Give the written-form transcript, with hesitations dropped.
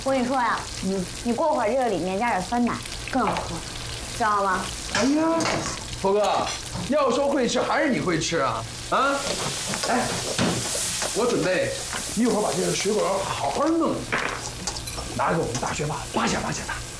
我跟你说呀，你过会儿这个里面加点酸奶更好喝，知道吗？ 哎呀，佛哥，要说会吃还是你会吃啊？啊，哎，我准备一会儿把这个水果好好弄，拿给我们大学霸发现发现他。